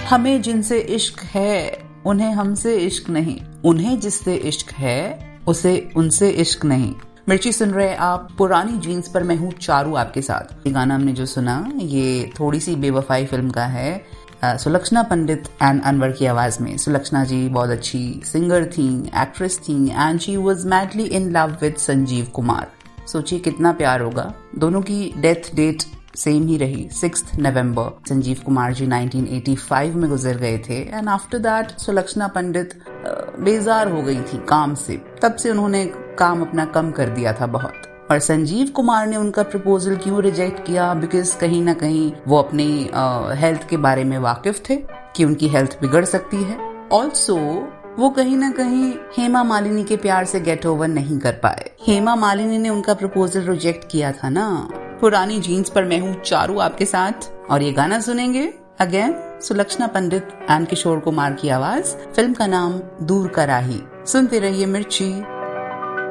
हमें जिनसे इश्क है उन्हें हमसे इश्क नहीं, उन्हें जिससे इश्क है उसे उनसे इश्क नहीं। मिर्ची सुन रहे आप पुरानी जीन्स पर, मैं हूँ चारू आपके साथ। ये गाना हमने जो सुना ये थोड़ी सी बेवफाई फिल्म का है, सुलक्षणा पंडित एंड अनवर की आवाज में। सुलक्षणा जी बहुत अच्छी सिंगर थी, एक्ट्रेस थी, and she was madly in love with Sanjeev Kumar. सोचिए कितना प्यार होगा। दोनों की डेथ डेट सेम ही रही, 6 नवंबर। संजीव कुमार जी 1985 में गुजर गए थे and after that Sulakshana Pandit बेजार हो गई थी काम से। तब से उन्होंने काम अपना कम कर दिया था बहुत। और संजीव कुमार ने उनका प्रपोजल क्यों रिजेक्ट किया? बिकॉज कहीं ना कहीं वो अपनी हेल्थ के बारे में वाकिफ थे कि उनकी हेल्थ बिगड़ सकती है। ऑल्सो वो कहीं ना कहीं हेमा मालिनी के प्यार से गेट ओवर नहीं कर पाए। हेमा मालिनी ने उनका प्रपोजल रिजेक्ट किया था ना। पुरानी जीन्स पर मैं हूँ चारू आपके साथ और ये गाना सुनेंगे अगेन, सुलक्षणा पंडित एंड किशोर कुमार की आवाज। फिल्म का नाम दूर का राही। सुनते रहिए मिर्ची।